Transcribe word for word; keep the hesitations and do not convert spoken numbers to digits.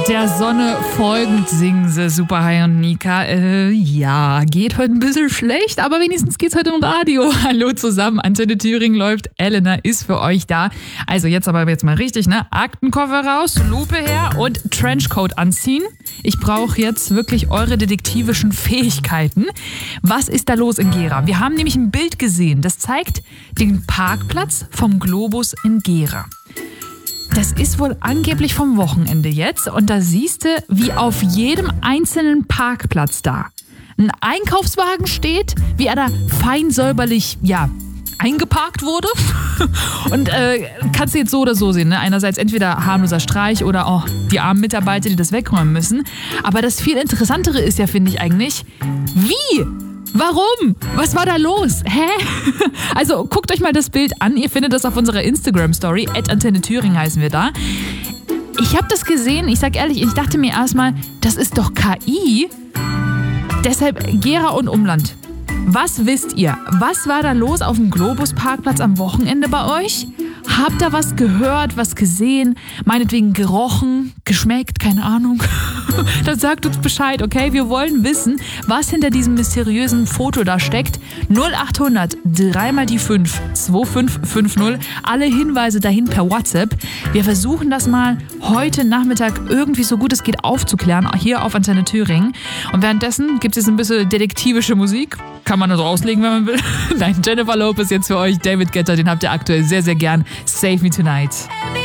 Der Sonne folgend singen sie Superhigh und Nika. Äh, ja, geht heute ein bisschen schlecht, aber wenigstens geht's heute im Radio. Hallo zusammen, Antenne Thüringen läuft, Elena ist für euch da. Also jetzt aber jetzt mal richtig, ne? Aktenkoffer raus, Lupe her und Trenchcoat anziehen. Ich brauche jetzt wirklich eure detektivischen Fähigkeiten. Was ist da los in Gera? Wir haben nämlich ein Bild gesehen, das zeigt den Parkplatz vom Globus in Gera. Das ist wohl angeblich vom Wochenende jetzt und da siehst du, wie auf jedem einzelnen Parkplatz da ein Einkaufswagen steht, wie er da fein säuberlich, ja, eingeparkt wurde. Und äh, kannst du jetzt so oder so sehen, ne? Einerseits entweder harmloser Streich oder oh, die armen Mitarbeiter, die das wegräumen müssen. Aber das viel Interessantere ist ja, finde ich eigentlich, wie? Warum? Was war da los? Hä? Also guckt euch mal das Bild an. Ihr findet das auf unserer Instagram-Story. at Antenne Thüringen heißen wir da. Ich habe das gesehen. Ich sag ehrlich, ich dachte mir erstmal, das ist doch K I. Deshalb Gera und Umland. Was wisst ihr? Was war da los auf dem Globus-Parkplatz am Wochenende bei euch? Habt ihr was gehört, was gesehen? Meinetwegen gerochen, geschmeckt, keine Ahnung. Dann sagt uns Bescheid, okay? Wir wollen wissen, was hinter diesem mysteriösen Foto da steckt. null achthundert, dreimal die fünf, zwei fünf fünf null. Alle Hinweise dahin per WhatsApp. Wir versuchen das mal heute Nachmittag irgendwie so gut es geht aufzuklären, hier auf Antenne Thüringen. Und währenddessen gibt es ein bisschen detektivische Musik. Kann man das so auslegen, wenn man will. Nein, Jennifer Lopez jetzt für euch. David Guetta, den habt ihr aktuell sehr, sehr gern. Save Me Tonight.